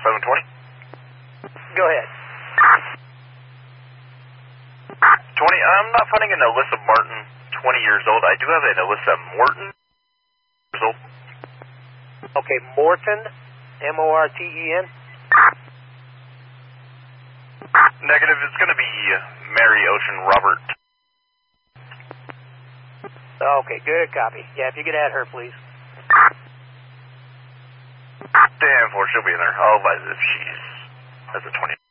720. Go ahead. 20, I'm not finding an Alyssa Martin, 20 years old. I do have an Alyssa Morton, years old. Okay, Morton, M-O-R-T-E-N. Negative, it's going to be Mary Ocean Robert. Okay, good copy. Yeah, if you could add her, please. Damn, she'll be in there. I'll advise if she's as a 20.